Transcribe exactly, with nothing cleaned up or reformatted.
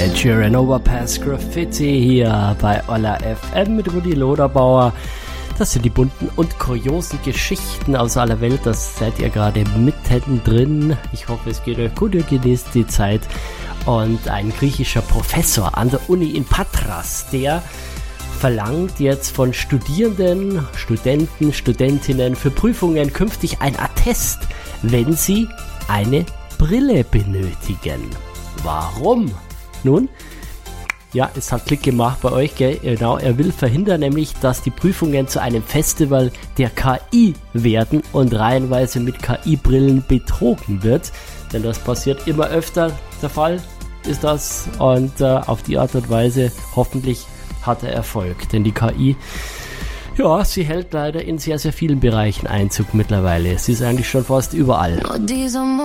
Ed Sheeran, Overpass Graffiti hier bei Olla F M mit Rudi Loderbauer. Das sind die bunten und kuriosen Geschichten aus aller Welt. Das seid ihr gerade mittendrin. Ich hoffe, es geht euch gut, ihr genießt die Zeit. Und ein griechischer Professor an der Uni in Patras, der verlangt jetzt von Studierenden, Studenten, Studentinnen für Prüfungen künftig ein Attest, wenn sie eine Brille benötigen. Warum? Nun, ja, es hat Klick gemacht bei euch, gell? Genau, er will verhindern nämlich, dass die Prüfungen zu einem Festival der K I werden und reihenweise mit K I-Brillen betrogen wird. Denn das passiert immer öfter, der Fall ist das. Und äh, auf die Art und Weise hoffentlich hat er Erfolg. Denn die K I, ja, sie hält leider in sehr, sehr vielen Bereichen Einzug mittlerweile. Sie ist eigentlich schon fast überall.